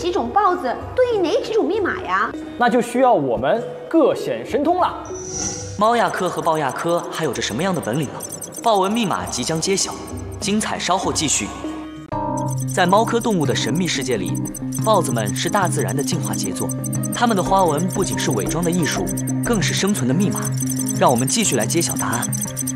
几种豹子对应哪几种密码呀？ 那就需要我们各显神通了。 猫亚科和豹亚科还有着什么样的本领呢？豹纹密码即将揭晓，精彩稍后继续。在猫科动物的神秘世界里，豹子们是大自然的进化杰作，它们的花纹不仅是伪装的艺术，更是生存的密码。让我们继续来揭晓答案。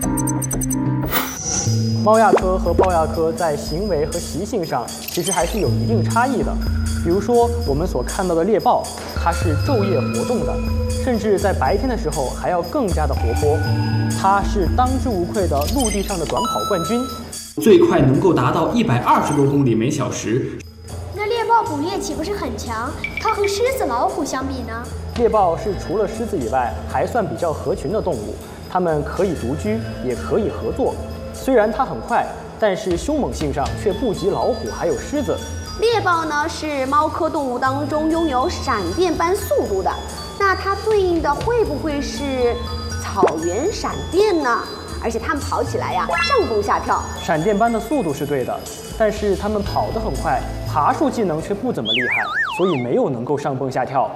猫亚科和豹亚科在行为和习性上其实还是有一定差异的。比如说，我们所看到的猎豹，它是昼夜活动的，甚至在白天的时候还要更加的活泼。它是当之无愧的陆地上的短跑冠军， 最快能够达到120多公里每小时。 那猎豹捕猎岂不是很强？它和狮子、老虎相比呢？ 猎豹是除了狮子以外还算比较合群的动物，它们可以独居，也可以合作。虽然它很快，但是凶猛性上却不及老虎还有狮子。 猎豹呢是猫科动物当中拥有闪电般速度的，那它对应的会不会是草原闪电呢？而且它们跑起来呀，上蹦下跳。 闪电般的速度是对的，但是它们跑得很快，爬树技能却不怎么厉害，所以没有能够上蹦下跳。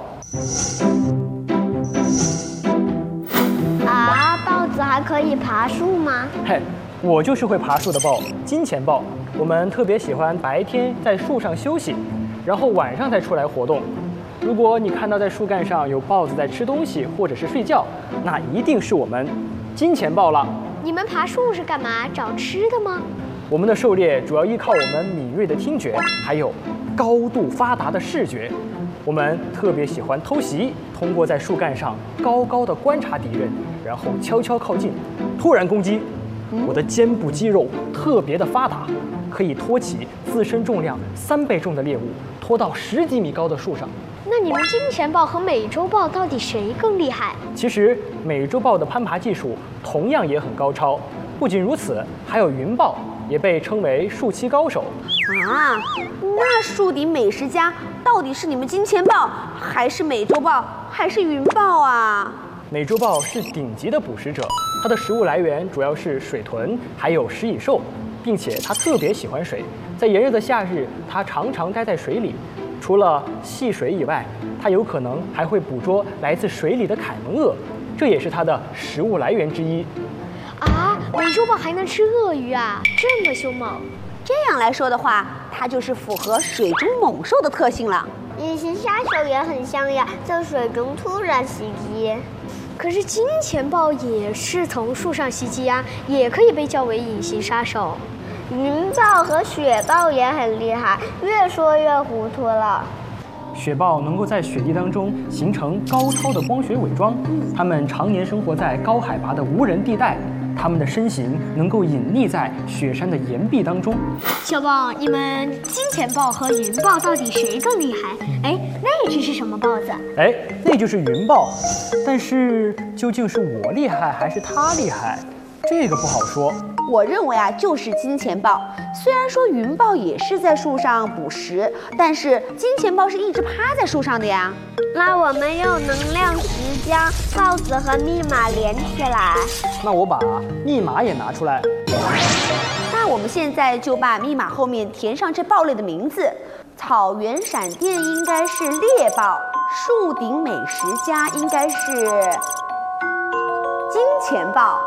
啊，豹子还可以爬树吗？ 嘿，我就是会爬树的豹，金钱豹。我们特别喜欢白天在树上休息，然后晚上再出来活动。如果你看到在树干上有豹子在吃东西或者是睡觉，那一定是我们金钱豹了。 你们爬树是干嘛？找吃的吗？ 我们的狩猎主要依靠我们敏锐的听觉，还有高度发达的视觉。我们特别喜欢偷袭，通过在树干上高高的观察敌人，然后悄悄靠近，突然攻击。我的肩部肌肉特别的发达，可以托起自身重量3倍重的猎物，拖到10几米高的树上。 那你们金钱豹和美洲豹到底谁更厉害？ 其实美洲豹的攀爬技术同样也很高超。不仅如此，还有云豹也被称为树栖高手。 啊，那树顶美食家到底是你们金钱豹，还是美洲豹，还是云豹啊？ 美洲豹是顶级的捕食者，它的食物来源主要是水豚，还有食蚁兽，并且它特别喜欢水。在炎热的夏日，它常常待在水里。除了戏水以外，它有可能还会捕捉来自水里的凯门鳄，这也是它的食物来源之一。 啊，美洲豹还能吃鳄鱼啊，这么凶猛！ 这样来说的话，它就是符合水中猛兽的特性了。 隐形杀手也很像呀，在水中突然袭击。 可是金钱豹也是从树上袭击啊，也可以被叫为隐形杀手。 云豹和雪豹也很厉害，越说越糊涂了。 雪豹能够在雪地当中形成高超的光学伪装，它们常年生活在高海拔的无人地带，它们的身形能够隐匿在雪山的岩壁当中。 小豹，你们金钱豹和云豹到底谁更厉害？哎，那只是什么豹子？ 哎，那就是云豹。但是究竟是我厉害还是它厉害，这个不好说。 我认为啊，就是金钱豹。虽然说云豹也是在树上捕食，但是金钱豹是一直趴在树上的呀。 那我们用能量石将豹子和密码连起来。 那我把密码也拿出来。 那我们现在就把密码后面填上这豹类的名字。草原闪电应该是猎豹，树顶美食家应该是金钱豹。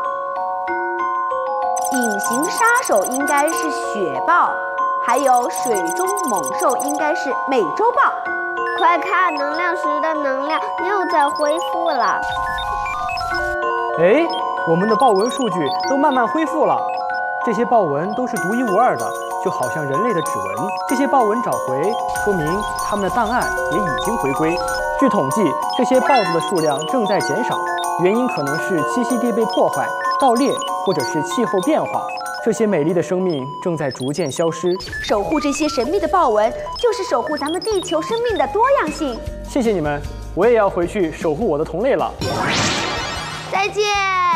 隐形杀手应该是雪豹，还有水中猛兽应该是美洲豹。 快看，能量石的能量又在恢复了。 哎，我们的豹纹数据都慢慢恢复了。这些豹纹都是独一无二的，就好像人类的指纹。这些豹纹找回，说明它们的档案也已经回归。据统计，这些豹子的数量正在减少，原因可能是栖息地被破坏、盗猎，或者是气候变化。这些美丽的生命正在逐渐消失。 守护这些神秘的豹纹，就是守护咱们地球生命的多样性。 谢谢你们，我也要回去守护我的同类了。 再见。